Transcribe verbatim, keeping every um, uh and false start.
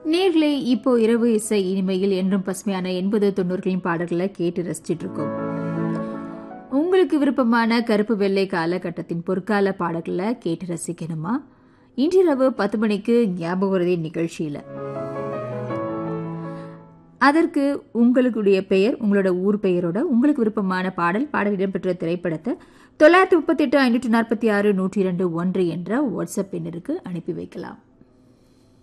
நேர்களே, இப்போ இரவு இசை இனிமையில் என்றும் பசுமையான எண்பது தொண்ணூறுகளின் பாடல்களை கேட்டு ரசிச்சிட்டு இருக்கோம். உங்களுக்கு விருப்பமான கருப்பு வெள்ளை காலகட்டத்தின் பொற்கால பாடல்களை கேட்டு ரசிக்கணுமா? இன்றிரவு பத்து மணிக்கு ஞாபகவரதி நிகழ்ச்சியில அதற்கு உங்களுடைய பெயர், உங்களோட ஊர் பெயரோட உங்களுக்கு விருப்பமான பாடல் பாடல் இடம்பெற்ற திரைப்படத்தை தொள்ளாயிரத்தி முப்பத்தி எட்டு ஐநூற்றி நாற்பத்தி ஆறு நூற்றி இரண்டு ஒன்று என்ற வாட்ஸ்அப் எண்ணிற்கு அனுப்பி வைக்கலாம்.